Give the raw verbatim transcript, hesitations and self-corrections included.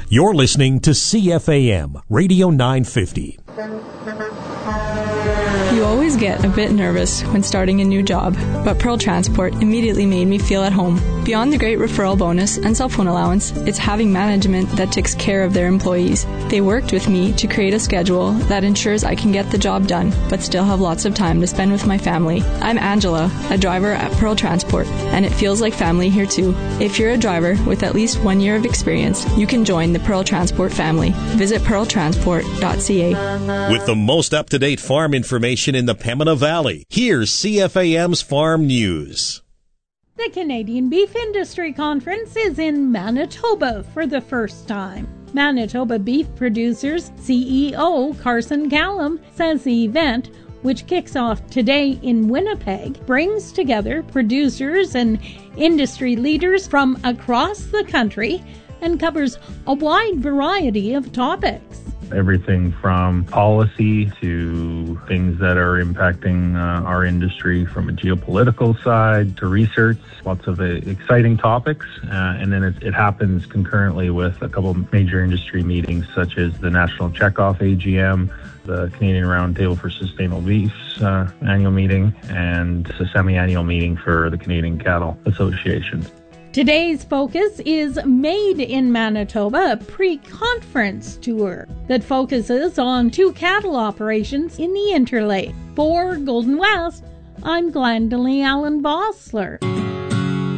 You're listening to C F A M, Radio nine fifty. You always get a bit nervous when starting a new job, but Pearl Transport immediately made me feel at home. Beyond the great referral bonus and cell phone allowance, it's having management that takes care of their employees. They worked with me to create a schedule that ensures I can get the job done, but still have lots of time to spend with my family. I'm Angela, a driver at Pearl Transport, and it feels like family here too. If you're a driver with at least one year of experience, you can join the Pearl Transport family. Visit pearl transport dot c a. With the most up-to-date farm information in the Pembina Valley, here's C F A M's Farm News. The Canadian Beef Industry Conference is in Manitoba for the first time. Manitoba Beef Producers C E O Carson Callum says the event, which kicks off today in Winnipeg, brings together producers and industry leaders from across the country and covers a wide variety of topics. Everything from policy to things that are impacting uh, our industry from a geopolitical side to research. Lots of uh, exciting topics. Uh, and then it, it happens concurrently with a couple of major industry meetings such as the National Checkoff A G M, the Canadian Roundtable for Sustainable Beef's uh, annual meeting, and the semi-annual meeting for the Canadian Cattle Association. Today's focus is Made in Manitoba, a pre-conference tour that focuses on two cattle operations in the Interlake. For Golden West, I'm Glendalee Allen Bossler.